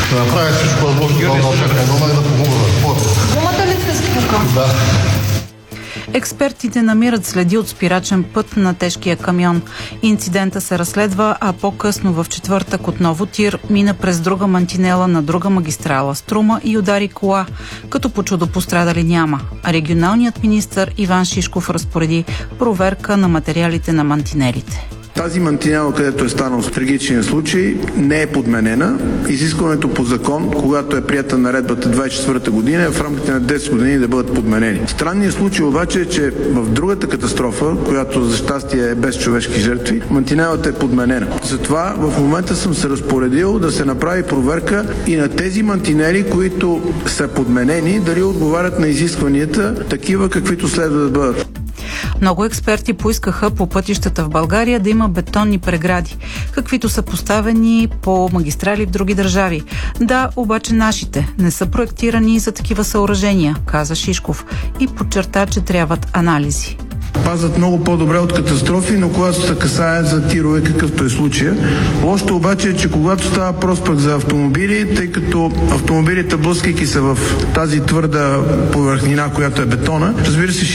Да направя всичко възможно да вълчакне, но да помогна. Думата ли се спука? Да. Експертите намират следи от спирачен път на тежкия камион. Инцидента се разследва, а по-късно в четвъртък отново тир мина през друга мантинела на друга магистрала Струма и удари кола, като по чудо пострадали няма. Регионалният министър Иван Шишков разпореди проверка на материалите на мантинелите. Тази мантинела, където е станал трагичния случай, не е подменена. Изискването по закон, когато е прията наредбата 24-та година, е в рамките на 10 години да бъдат подменени. Странният случай обаче е, че в другата катастрофа, която за щастие е без човешки жертви, мантинелата е подменена. Затова в момента съм се разпоредил да се направи проверка и на тези мантинели, които са подменени, дали отговарят на изискванията, такива каквито следва да бъдат. Много експерти поискаха по пътищата в България да има бетонни прегради, каквито са поставени по магистрали в други държави. Да, обаче нашите не са проектирани за такива съоръжения, каза Шишков и подчерта, че трябват анализи. Пазят много по-добре от катастрофи, но когато се касае за тирове, какъвто е случая. Лошото обаче е, че когато става въпрос пък за автомобили, тъй като автомобилите, блъскайки се в тази твърда повърхнина, която е бетона, разбира се,